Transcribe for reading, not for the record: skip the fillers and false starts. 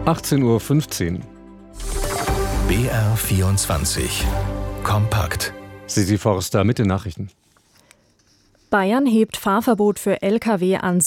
18:15 Uhr. BR24 kompakt. Sisi Forster mit den Nachrichten. Bayern hebt Fahrverbot für Lkw an